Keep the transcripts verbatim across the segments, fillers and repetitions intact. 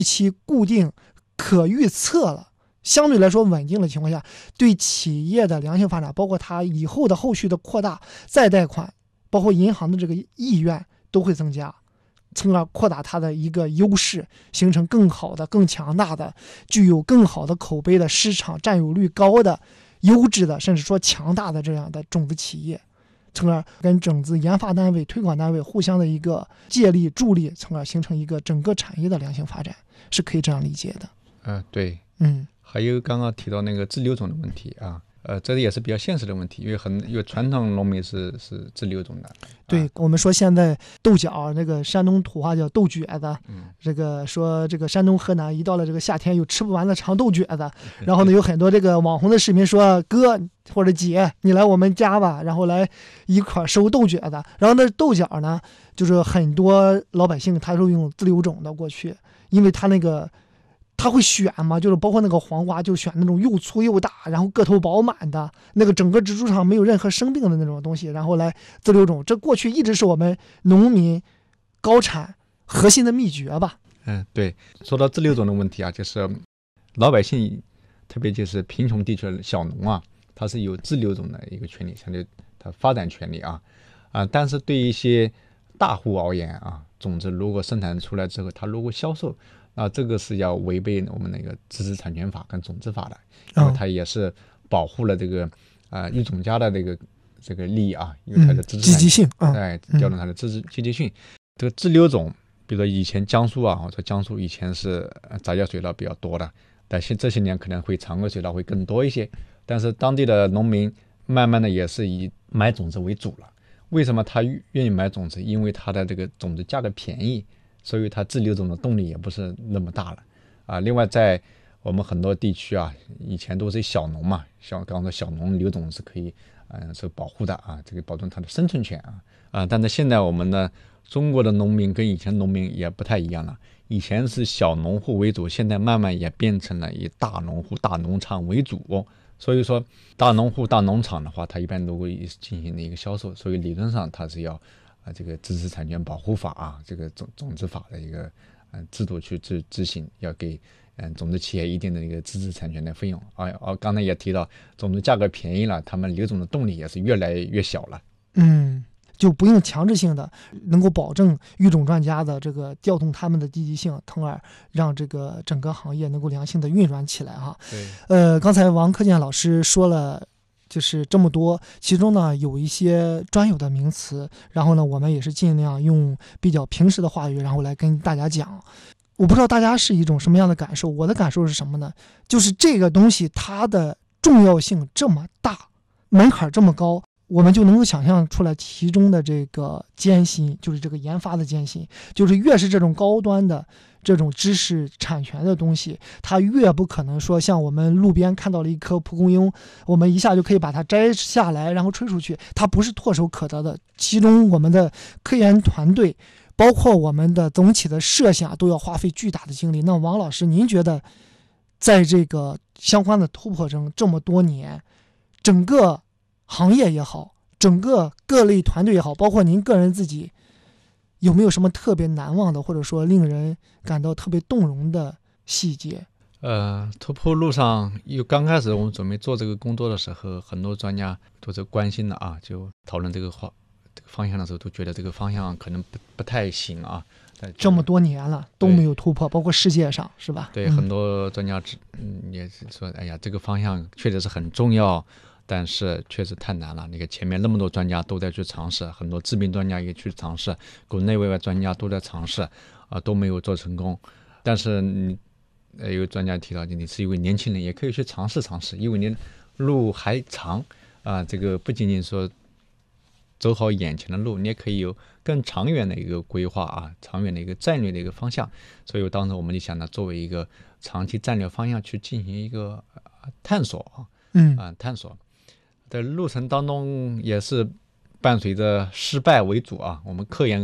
期固定可预测了，相对来说稳定的情况下，对企业的良性发展，包括它以后的后续的扩大再贷款，包括银行的这个意愿都会增加，从而扩大它的一个优势，形成更好的、更强大的、具有更好的口碑的市场占有率高的、优质的，甚至说强大的这样的种子企业，从而跟种子研发单位、推广单位互相的一个借力助力，从而形成一个整个产业的良性发展，是可以这样理解的。 呃，对， 嗯， 还有刚刚提到那个自留种的问题啊。呃，这也是比较现实的问题，因为很因为传统农民是是自留种的。 对、 啊、 我们说现在豆角，那个山东土话叫豆橛子， 嗯， 这个说这个山东河南一到了这个夏天有吃不完的长豆橛子，然后呢有很多这个网红的视频说哥或者姐你来我们家吧，然后来一块收豆橛子，然后那豆角呢就是很多老百姓他是用自留种的过去，因为他那个。他会选嘛，就是包括那个黄瓜，就选那种又粗又大，然后个头饱满的，那个整个植株上没有任何生病的那种东西，然后来自留种。这过去一直是我们农民高产核心的秘诀吧。 嗯，对。说到自留种的问题啊，就是老百姓，特别就是贫穷地区的小农啊，他是有自留种的一个权利，相对他发展权利啊啊。但是对于一些大户而言啊，种子如果生产出来之后，他如果销售。啊，这个是要违背我们那个知识产权法跟种子法的，因为它也是保护了这个啊、呃、育种家的这个这个利益啊，因为它的知识积极性， 哎，调动它的知识积极性。这个自留种，比如说以前江苏啊，我说江苏以前是杂交水稻比较多的，但是这些年可能会常规水稻会更多一些，但是当地的农民慢慢的也是以买种子为主了。为什么他愿意买种子？因为他的这个种子价格便宜。所以它自留种的动力也不是那么大了啊。另外，在我们很多地区啊，以前都是小农嘛，像刚刚说小农留种是可以，嗯、呃，是保护的啊，这个保证它的生存权啊啊。但是现在我们呢，中国的农民跟以前农民也不太一样了。以前是小农户为主，现在慢慢也变成了以大农户、大农场为主。所以说，大农户、大农场的话，它一般都会进行的一个销售，所以理论上它是要。啊，这个知识产权保护法啊，这个种种子法的一个嗯、呃、制度去执执行，要给嗯、呃、种子企业一定的一个知识产权的费用。啊啊，刚才也提到，种子价格便宜了，他们留种的动力也是越来越小了。 嗯，就不用强制性的，能够保证育种专家的这个调动他们的积极性，从而让这个整个行业能够良性的运转起来哈。 对， 呃，刚才王克建老师说了。就是这么多，其中呢有一些专有的名词，然后呢我们也是尽量用比较平时的话语，然后来跟大家讲。我不知道大家是一种什么样的感受，我的感受是什么呢？就是这个东西它的重要性这么大，门槛这么高，我们就能够想象出来其中的这个艰辛，就是这个研发的艰辛，就是越是这种高端的这种知识产权的东西，它越不可能说像我们路边看到了一棵蒲公英，我们一下就可以把它摘下来然后吹出去，它不是唾手可得的。其中我们的科研团队包括我们的总体的设想都要花费巨大的精力。那王老师，您觉得在这个相关的突破中这么多年，整个行业也好，整个各类团队也好，包括您个人自己，有没有什么特别难忘的，或者说令人感到特别动容的细节？ 呃，突破路上，有刚开始我们准备做这个工作的时候，很多专家都是关心的啊，就讨论这个话这个方向的时候，都觉得这个方向可能不不太行啊。 这么多年了都没有突破，包括世界上是吧？ 对， 嗯、 很多专家嗯也是说，哎呀，这个方向确实是很重要。但是确实太难了，那个前面那么多专家都在去尝试，很多治病专家也去尝试，国内外外专家都在尝试，啊、呃、都没有做成功。但是你呃有专家提到，你是一位年轻人，也可以去尝试尝试，因为你路还长啊、呃，这个不仅仅说走好眼前的路，你也可以有更长远的一个规划啊，长远的一个战略的一个方向。所以当时我们就想呢，作为一个长期战略方向去进行一个、呃、探索啊， 嗯啊、呃、探索。在路程当中也是伴随着失败为主啊，我们科研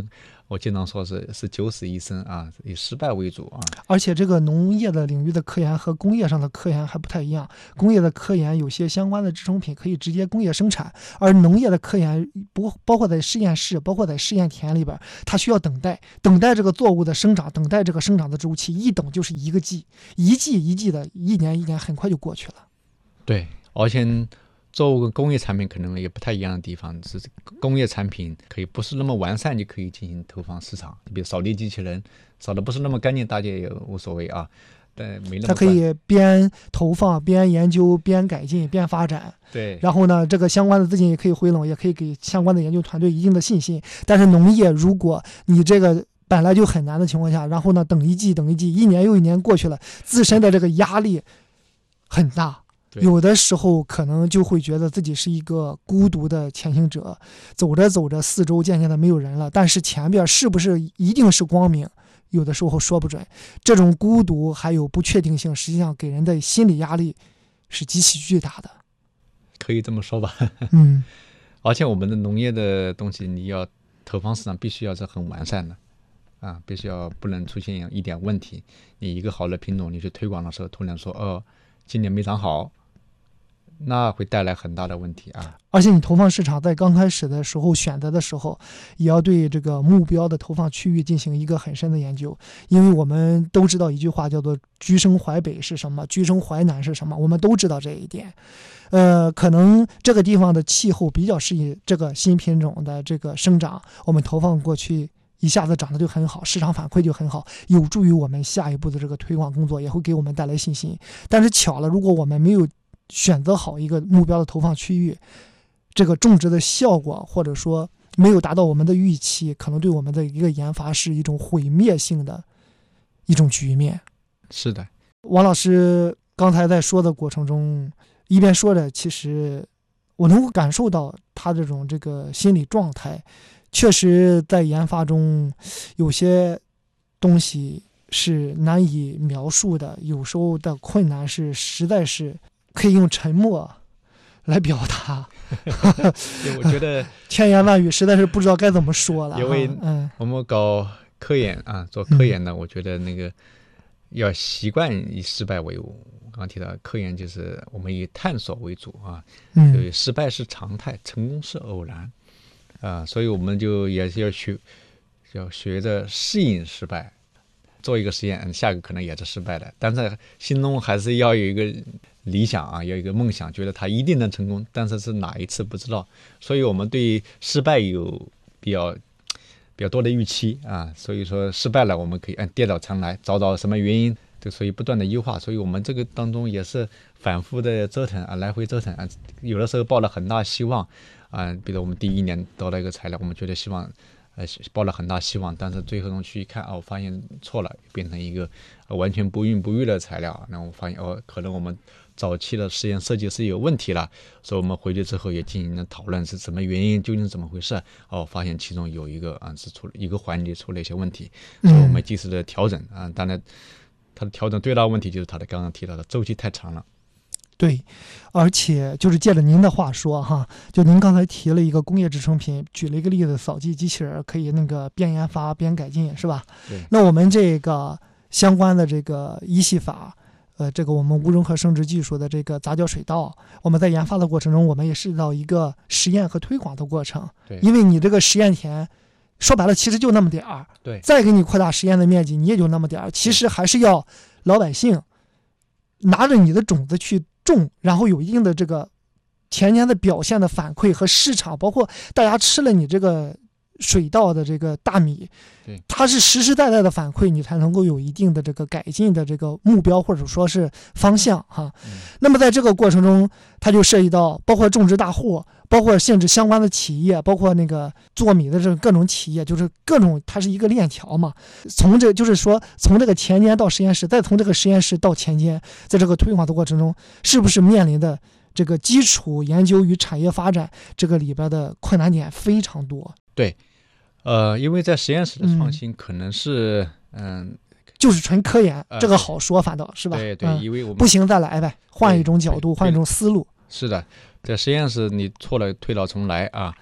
我经常说是是九死一生啊，以失败为主啊。 而且这个农业的领域的科研和工业上的科研还不太一样，工业的科研有些相关的制成品可以直接工业生产，而农业的科研不包括在实验室，包括在试验田里边，它需要等待，等待这个作物的生长，等待这个生长的周期，一等就是一个季，一季一季的，一年一年很快就过去了。 对，而且作物跟工业产品可能也不太一样的地方是，工业产品可以不是那么完善就可以进行投放市场，比如扫地机器人扫的不是那么干净，大家也无所谓啊，但没那么它可以边投放边研究边改进边发展。 对， 然后呢，这个相关的资金也可以回笼，也可以给相关的研究团队一定的信心。但是农业，如果你这个本来就很难的情况下，然后呢等一季等一季，一年又一年过去了，自身的这个压力很大。有的时候可能就会觉得自己是一个孤独的前行者，走着走着四周渐渐的没有人了，但是前边是不是一定是光明，有的时候说不准。这种孤独还有不确定性，实际上给人的心理压力是极其巨大的， 可以这么说吧。 嗯， 而且我们的农业的东西，你要投放市场必须要是很完善的啊，必须要不能出现一点问题。你一个好的品种，你去推广的时候，突然说哦，今年没长好，那会带来很大的问题啊！ 而且你投放市场在刚开始的时候选择的时候，也要对这个目标的投放区域进行一个很深的研究，因为我们都知道一句话叫做“居生淮北”是什么，“居生淮南”是什么，我们都知道这一点。呃，可能这个地方的气候比较适宜这个新品种的这个生长，我们投放过去一下子长得就很好，市场反馈就很好，有助于我们下一步的这个推广工作，也会给我们带来信心。但是巧了，如果我们没有选择好一个目标的投放区域，这个种植的效果或者说没有达到我们的预期，可能对我们的一个研发是一种毁灭性的一种局面。 是的， 王老师刚才在说的过程中，一边说着，其实我能够感受到他这种这个心理状态，确实在研发中有些东西是难以描述的，有时候的困难是实在是可以用沉默来表达。 我觉得千言万语实在是不知道该怎么说了。 因为嗯， 我们搞科研啊，做科研的，我觉得那个要习惯以失败为伍。刚刚提到科研就是我们以探索为主啊， 嗯， 所以失败是常态，成功是偶然啊，所以我们就也是要学，要学着适应失败。做一个实验，下个可能也是失败的，但是心中还是要有一个理想啊，有一个梦想，觉得它一定能成功，但是是哪一次不知道。所以我们对失败有比较比较多的预期啊，所以说失败了，我们可以按跌倒重来，找找什么原因，就所以不断的优化。所以我们这个当中也是反复的折腾啊，来回折腾啊，有的时候抱了很大希望啊，比如我们第一年得到一个材料，我们觉得希望。呃，抱了很大希望，但是最后去一看，哦，发现错了，变成一个、呃、完全不孕不育的材料。那我发现，哦，可能我们早期的实验设计是有问题了，所以我们回去之后也进行了讨论，是什么原因，究竟是怎么回事？哦，发现其中有一个啊是出了一个环节出了一些问题，所以我们及时的调整啊。当然，它的调整最大的问题就是它的刚刚提到的周期太长了。 对，而且就是借着您的话说哈，就您刚才提了一个工业制成品，举了一个例子，扫地机器人可以那个边研发边改进，是吧？ 对。 那我们这个相关的这个一系法，呃，这个我们无融合生殖技术的这个杂交水稻，我们在研发的过程中，我们也涉及到一个实验和推广的过程。 对。 因为你这个实验田，说白了其实就那么点儿。 对。 再给你扩大实验的面积，你也就那么点儿。其实还是要老百姓拿着你的种子去种，然后有一定的这个前年的表现的反馈和市场，包括大家吃了你这个水稻的这个大米， 对， 它是实实在在的反馈，你才能够有一定的这个改进的这个目标或者说是方向哈。 嗯、 那么在这个过程中，它就涉及到包括种植大户，包括甚至相关的企业，包括那个做米的这各种企业，就是各种，它是一个链条嘛。从这就是说，从这个前间到实验室，再从这个实验室到前间，在这个推广的过程中，是不是面临的这个基础研究与产业发展这个里边的困难点非常多？ 对，呃，因为在实验室的创新可能是嗯。呃就是纯科研，呃、这个好说，反倒是吧？ 对对， 嗯、 因为我们不行再来呗，换一种角度，换一种思路。 是的，在实验室你错了推倒重来啊，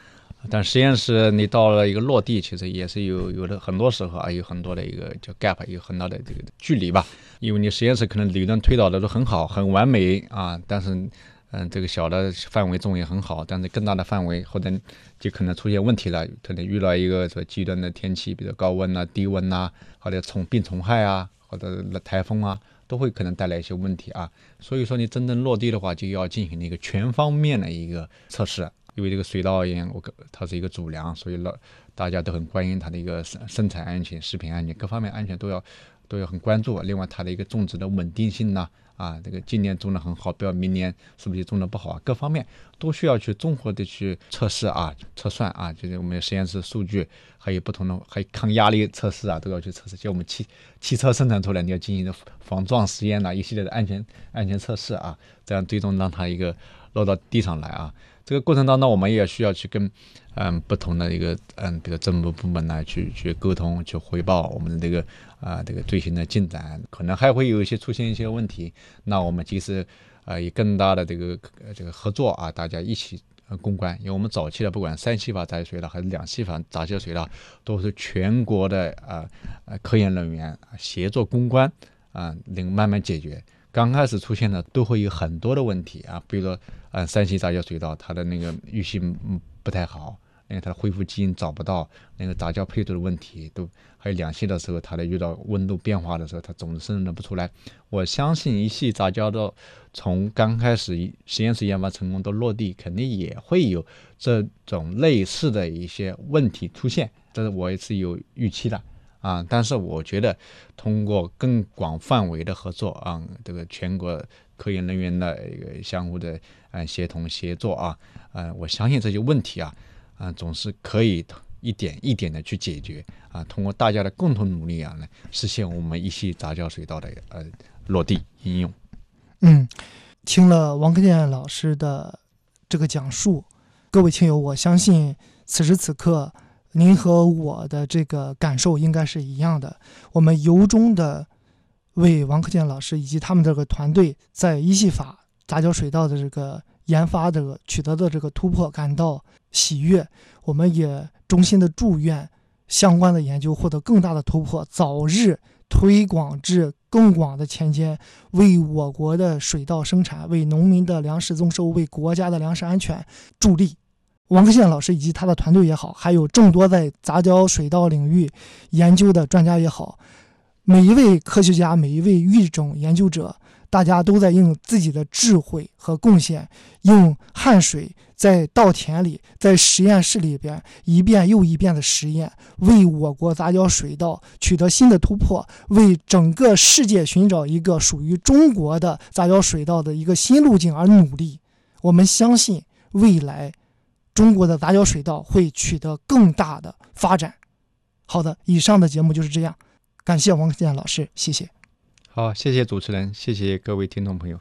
但实验室你到了一个落地，其实也是有有的很多时候啊，有很多的一个叫 gap， 有很大的这个距离吧。因为你实验室可能理论推导的都很好，很完美啊，但是嗯、呃，这个小的范围种也很好，但是更大的范围或者就可能出现问题了，可能遇到一个说极端的天气，比如高温啊、低温啊，或者虫病虫害啊，或者台风啊，都会可能带来一些问题啊。所以说你真正落地的话，就要进行一个全方面的一个测试。因为这个水稻而言，我它是一个主粮，所以大家都很关心它的一个生生产安全、食品安全各方面安全都要都要很关注。另外，它的一个种植的稳定性呢，啊，这个今年种的很好，不要明年是不是种的不好啊？各方面都需要去综合的去测试啊、测算啊，就是我们实验室数据，还有不同的还有抗压力测试啊，都要去测试。就我们汽汽车生产出来，你要进行的防撞实验啊，一系列的安全安全测试啊，这样最终让它一个落到地上来啊。这个过程当中，我们也需要去跟嗯不同的一个嗯，比如政府部门呢去去沟通，去汇报我们的这个啊、呃、这个最新的进展，可能还会有一些出现一些问题。那我们其实呃以更大的这个这个合作啊，大家一起呃攻关。因为我们早期的不管三系法杂交水稻还是两系法杂交水稻，都是全国的啊呃科研人员协作攻关啊，能、呃、慢慢解决。刚开始出现的都会有很多的问题啊，比如说，呃，三系杂交水稻它的那个育性不太好，因为它的恢复基因找不到，那个杂交配对的问题都，还有两系的时候，它的遇到温度变化的时候，它种子生长不出来。我相信一系杂交的从刚开始实验室研发成功到落地，肯定也会有这种类似的一些问题出现，这是我也是有预期的。啊，但是我觉得通过更广范围的合作啊，这个全国科研人员的一个相互的呃协同协作啊，呃，我相信这些问题啊，啊，总是可以一点一点的去解决啊，通过大家的共同努力啊，来实现我们一系杂交水稻的呃落地应用。 嗯，听了王克建老师的这个讲述，各位亲友，我相信此时此刻您和我的这个感受应该是一样的，我们由衷的为王克建老师以及他们这个团队在一系法杂交水稻的这个研发的取得的这个突破感到喜悦。我们也衷心的祝愿相关的研究获得更大的突破，早日推广至更广的前沿，为我国的水稻生产、为农民的粮食增收、为国家的粮食安全助力。王克建老师以及他的团队也好，还有众多在杂交水稻领域研究的专家也好，每一位科学家，每一位育种研究者，大家都在用自己的智慧和贡献，用汗水在稻田里，在实验室里边一遍又一遍的实验，为我国杂交水稻取得新的突破，为整个世界寻找一个属于中国的杂交水稻的一个新路径而努力。我们相信未来中国的杂交水稻会取得更大的发展。好的，以上的节目就是这样，感谢王克建老师，谢谢。 好，谢谢主持人，谢谢各位听众朋友。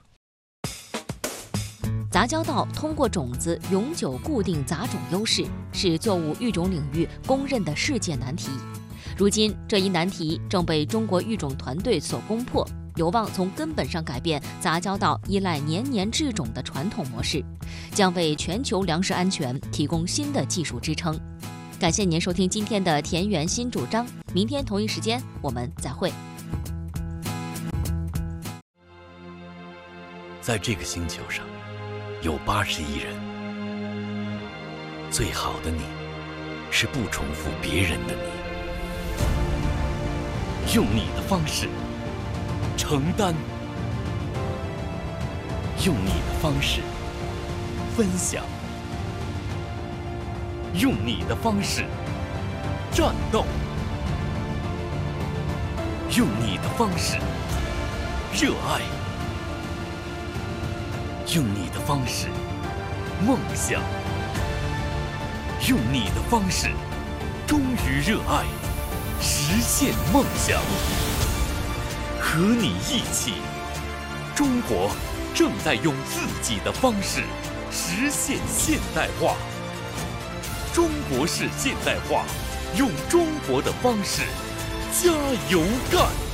杂交稻通过种子永久固定杂种优势，是作物育种领域公认的世界难题。如今，这一难题正被中国育种团队所攻破，有望从根本上改变杂交稻依赖年年制种的传统模式，将为全球粮食安全提供新的技术支撑。感谢您收听今天的田园新主张，明天同一时间我们再会。 在这个星球上，有八十亿人，最好的你，是不重复别人的你，用你的方式承担，用你的方式分享，用你的方式战斗，用你的方式热爱，用你的方式梦想，用你的方式忠于热爱，实现梦想。和你一起，中国正在用自己的方式实现现代化。中国式现代化，用中国的方式加油干！